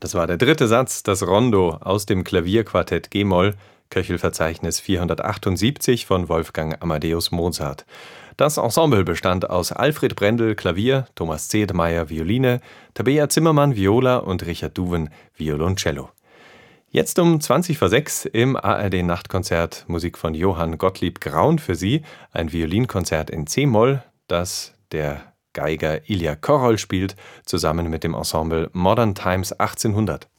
Das war der dritte Satz, das Rondo aus dem Klavierquartett G-Moll, Köchelverzeichnis 478 von Wolfgang Amadeus Mozart. Das Ensemble bestand aus Alfred Brendel Klavier, Thomas Zedmeier Violine, Tabea Zimmermann Viola und Richard Duven Violoncello. Jetzt um 6:20 im ARD-Nachtkonzert Musik von Johann Gottlieb Graun für Sie, ein Violinkonzert in C-Moll, das der Geiger Ilja Korol spielt, zusammen mit dem Ensemble Modern Times 1800.